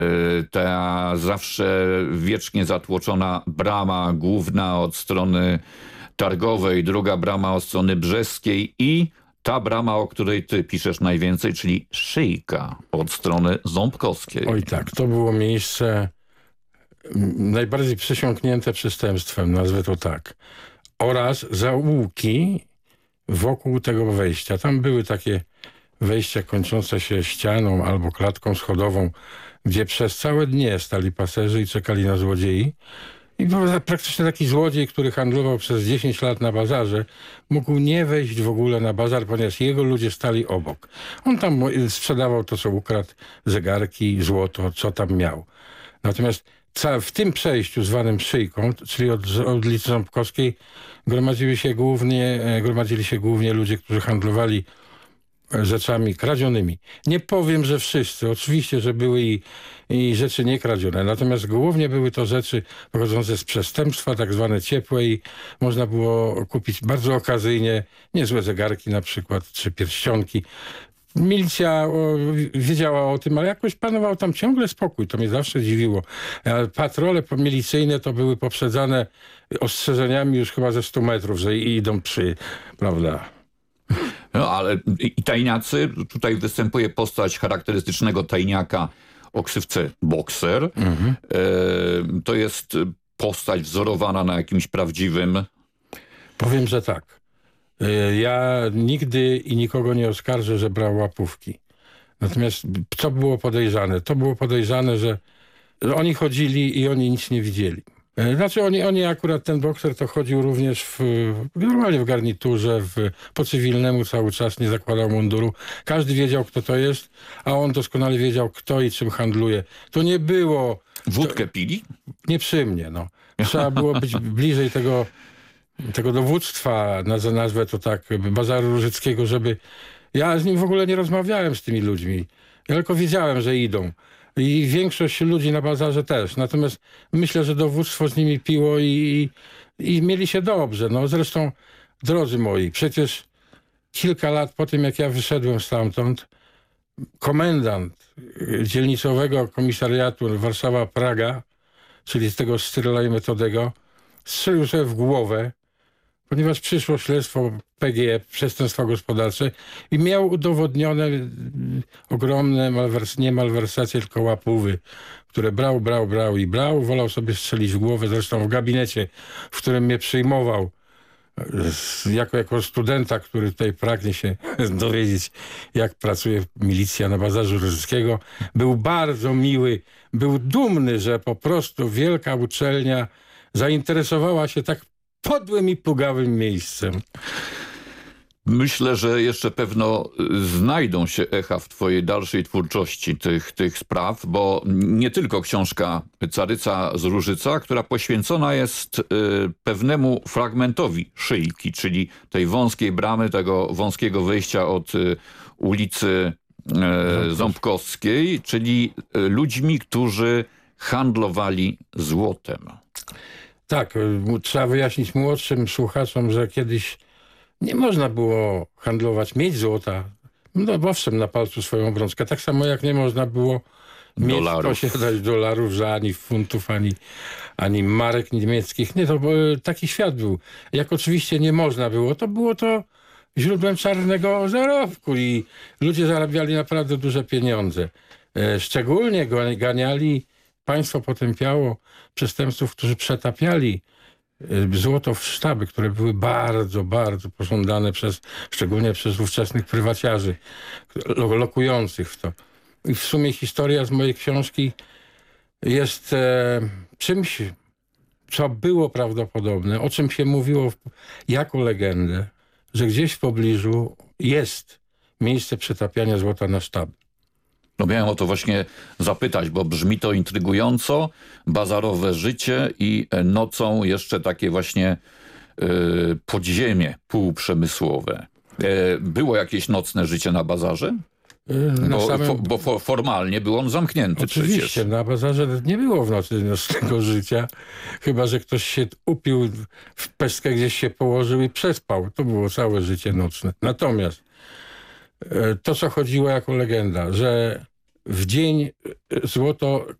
ta zawsze wiecznie zatłoczona brama główna od strony targowej, druga brama od strony brzeskiej i ta brama, o której ty piszesz najwięcej, czyli Szyjka od strony ząbkowskiej. Oj tak, to było miejsce najbardziej przesiąknięte przestępstwem, nazwę to tak. Oraz zaułki wokół tego wejścia. Tam były takie wejścia kończące się ścianą albo klatką schodową, gdzie przez całe dnie stali paserzy i czekali na złodziei. I praktycznie taki złodziej, który handlował przez 10 lat na bazarze, mógł nie wejść w ogóle na bazar, ponieważ jego ludzie stali obok. On tam sprzedawał to, co ukradł, zegarki, złoto, co tam miał. Natomiast w tym przejściu zwanym Szyjką, czyli od ulicy Ząbkowskiej, gromadzili się głównie ludzie, którzy handlowali rzeczami kradzionymi. Nie powiem, że wszyscy. Oczywiście, że były i rzeczy niekradzione. Natomiast głównie były to rzeczy pochodzące z przestępstwa, tak zwane ciepłe i można było kupić bardzo okazyjnie niezłe zegarki na przykład, czy pierścionki. Milicja wiedziała o tym, ale jakoś panował tam ciągle spokój. To mnie zawsze dziwiło. Patrole milicyjne to były poprzedzane ostrzeżeniami już chyba ze 100 metrów, że idą prawda? No ale i tajniacy, tutaj występuje postać charakterystycznego tajniaka o ksywce Bokser. To jest postać wzorowana na jakimś prawdziwym... Powiem, że tak. Ja nigdy i nikogo nie oskarżę, że brał łapówki. Natomiast co było podejrzane? To było podejrzane, że oni chodzili i oni nic nie widzieli. Znaczy oni akurat, ten Bokser to chodził również normalnie w garniturze, po cywilnemu cały czas, nie zakładał munduru. Każdy wiedział, kto to jest, a on doskonale wiedział, kto i czym handluje. To nie było... Wódkę pili? Nie przy mnie, no. Trzeba było być bliżej tego dowództwa, nazwę to tak, Bazaru Różyckiego, żeby... Ja z nim w ogóle nie rozmawiałem z tymi ludźmi. Ja tylko wiedziałem, że idą. I większość ludzi na bazarze też. Natomiast myślę, że dowództwo z nimi piło i mieli się dobrze. No zresztą, drodzy moi, przecież kilka lat po tym, jak ja wyszedłem stamtąd, komendant dzielnicowego komisariatu Warszawa-Praga, czyli z tego Stryla i Metodego, strzelił sobie w głowę, ponieważ przyszło śledztwo PGE, przestępstwa gospodarcze i miał udowodnione ogromne nie malwersacje, tylko łapówy, które brał, wolał sobie strzelić w głowę. Zresztą w gabinecie, w którym mnie przyjmował jako studenta, który tutaj pragnie się dowiedzieć, jak pracuje milicja na Bazarze Różyckiego, był bardzo miły, był dumny, że po prostu wielka uczelnia zainteresowała się tak podłym i plugawym miejscem. Myślę, że jeszcze pewno znajdą się echa w twojej dalszej twórczości tych spraw, bo nie tylko książka Caryca z Różyca, która poświęcona jest pewnemu fragmentowi Szyjki, czyli tej wąskiej bramy, tego wąskiego wyjścia od ulicy Ząbkowskiej, czyli ludźmi, którzy handlowali złotem. Tak, trzeba wyjaśnić młodszym słuchaczom, że kiedyś nie można było handlować, mieć złota. No owszem, na palcu swoją obrączkę. Tak samo jak nie można było posiadać dolarów, że ani funtów, ani marek niemieckich. Nie, to taki świat był. Jak oczywiście nie można było, to było to źródłem czarnego zarobku i ludzie zarabiali naprawdę duże pieniądze. Szczególnie ganiali, państwo potępiało przestępców, którzy przetapiali złoto w sztaby, które były bardzo, bardzo pożądane szczególnie przez ówczesnych prywaciarzy lokujących w to. I w sumie historia z mojej książki jest czymś, co było prawdopodobne, o czym się mówiło jako legendę, że gdzieś w pobliżu jest miejsce przetapiania złota na sztaby. No miałem o to właśnie zapytać, bo brzmi to intrygująco, bazarowe życie i nocą jeszcze takie właśnie podziemie półprzemysłowe. Było jakieś nocne życie na bazarze? Bo formalnie był on zamknięty. Oczywiście, przecież. Na bazarze nie było w nocy nocnego życia, chyba że ktoś się upił w pestkę, gdzieś się położył i przespał. To było całe życie nocne. Natomiast to, co chodziło jako legenda, że w dzień złoto